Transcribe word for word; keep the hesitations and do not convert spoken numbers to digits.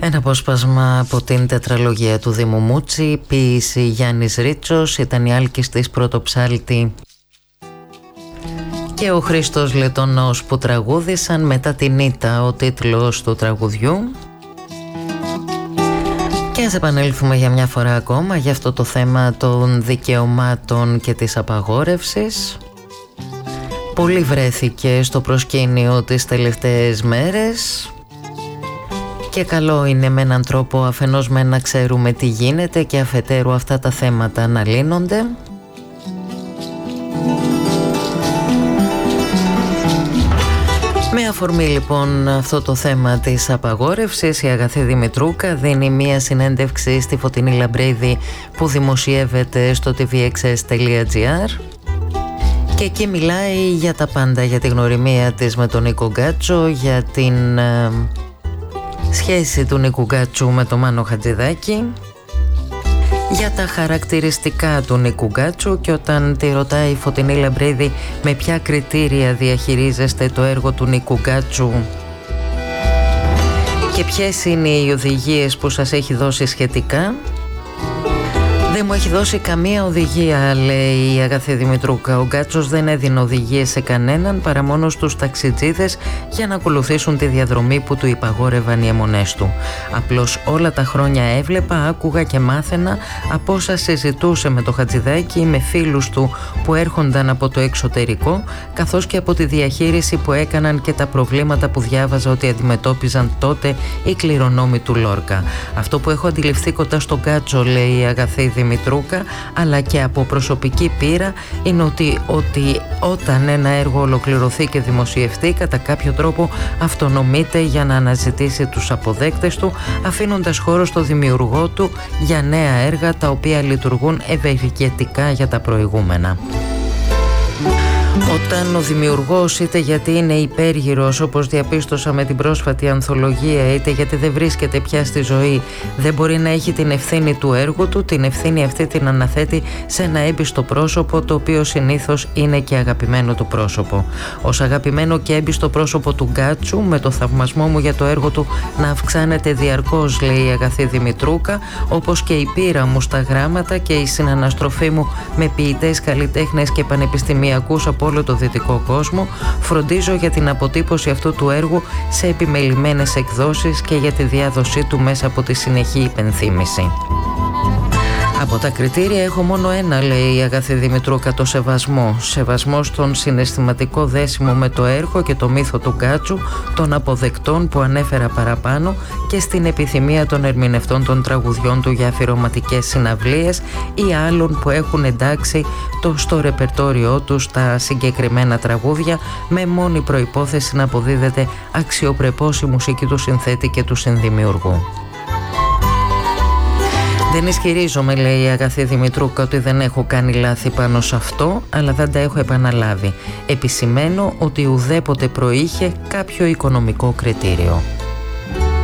Ένα απόσπασμα από την τετραλογία του Δήμου Μούτσι, ποίηση Γιάννης Ρίτσος, ήταν η Άλκης της Πρωτοψάλτη και ο Χρήστος Λετωνός που τραγούδησαν μετά την Ήττα, ο τίτλος του τραγουδιού. Και ας επανέλθουμε για μια φορά ακόμα για αυτό το θέμα των δικαιωμάτων και της απαγόρευσης. Πολύ βρέθηκε στο προσκήνιο τις τελευταίες μέρες και καλό είναι με έναν τρόπο αφενός με να ξέρουμε τι γίνεται και αφετέρου αυτά τα θέματα να λύνονται. Με αφορμή λοιπόν αυτό το θέμα της απαγόρευσης, η Αγαθή Δημητρούκα δίνει μία συνέντευξη στη Φωτεινή Λαμπρίδη που δημοσιεύεται στο τι βι εξ ες τελεία τζι άρ και εκεί μιλάει για τα πάντα, για τη γνωριμία της με τον Νίκο Γκάτσο, για την ε, σχέση του Νίκου Γκάτσου με τον Μάνο Χατζηδάκη, για τα χαρακτηριστικά του Νίκου Γκάτσου και όταν τη ρωτάει η Φωτεινή Λαμπρίδη με ποια κριτήρια διαχειρίζεστε το έργο του Νίκου Γκάτσου και ποιες είναι οι οδηγίες που σας έχει δώσει σχετικά. Δεν μου έχει δώσει καμία οδηγία, λέει η Αγαθή Δημητρούκα. Ο Γκάτσος δεν έδινε οδηγίες σε κανέναν παρά μόνο στους ταξιτζίδες για να ακολουθήσουν τη διαδρομή που του υπαγόρευαν οι αιμονές του. Απλώς όλα τα χρόνια έβλεπα, άκουγα και μάθαινα από όσα συζητούσε με το Χατζηδάκη, με φίλους του που έρχονταν από το εξωτερικό, καθώς και από τη διαχείριση που έκαναν και τα προβλήματα που διάβαζα ότι αντιμετώπιζαν τότε οι κληρονόμοι του Λόρκα. Αυτό που έχω αντιληφθεί κοντά στον Γκάτσο, λέει η Αγαθή Δημητρούκα, αλλά και από προσωπική πείρα, είναι ότι, ότι όταν ένα έργο ολοκληρωθεί και δημοσιευτεί, κατά κάποιο τρόπο αυτονομείται για να αναζητήσει τους αποδέκτες του, αφήνοντας χώρο στο δημιουργό του για νέα έργα τα οποία λειτουργούν ευεργετικά για τα προηγούμενα. Όταν ο δημιουργός, είτε γιατί είναι υπέργυρος όπως διαπίστωσα με την πρόσφατη ανθολογία, είτε γιατί δεν βρίσκεται πια στη ζωή, δεν μπορεί να έχει την ευθύνη του έργου του, την ευθύνη αυτή την αναθέτει σε ένα έμπιστο πρόσωπο, το οποίο συνήθως είναι και αγαπημένο του πρόσωπο. Ως αγαπημένο και έμπιστο πρόσωπο του Γκάτσου, με το θαυμασμό μου για το έργο του να αυξάνεται διαρκώς, λέει η Αγαθή Δημητρούκα, όπως και η πείρα μου στα γράμματα και η συναναστροφή μου με ποιητές, καλλιτέχνες και πανεπιστημιακούς από όλο το δυτικό κόσμο, φροντίζω για την αποτύπωση αυτού του έργου σε επιμελημένες εκδόσεις και για τη διάδοσή του μέσα από τη συνεχή υπενθύμηση. Από τα κριτήρια έχω μόνο ένα, λέει η Αγαθή Δημητρούκα, το σεβασμό. Σεβασμό στον συναισθηματικό δέσιμο με το έργο και το μύθο του Γκάτσου, των αποδεκτών που ανέφερα παραπάνω και στην επιθυμία των ερμηνευτών των τραγουδιών του για αφιερωματικές συναυλίες ή άλλων που έχουν εντάξει το στο ρεπερτόριό τους τα συγκεκριμένα τραγούδια, με μόνη προϋπόθεση να αποδίδεται αξιοπρεπώς η μουσική του συνθέτη και του συνδημιουργού. Δεν ισχυρίζομαι, λέει η Αγαθή Δημητρούκα, ότι δεν έχω κάνει λάθη πάνω σε αυτό, αλλά δεν τα έχω επαναλάβει. Επισημαίνω ότι ουδέποτε προείχε κάποιο οικονομικό κριτήριο.